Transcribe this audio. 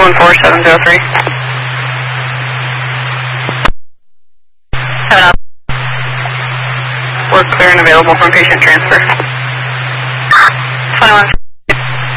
214-703. We're clear and available for patient transfer. 21.